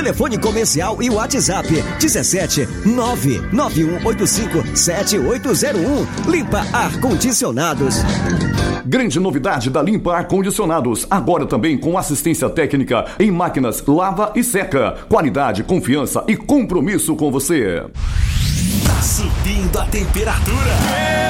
Telefone comercial e WhatsApp 17 99185 7801. Limpa Ar-Condicionados. Grande novidade da Limpa Ar-Condicionados, agora também com assistência técnica em máquinas lava e seca. Qualidade, confiança e compromisso com você. Tá subindo a temperatura.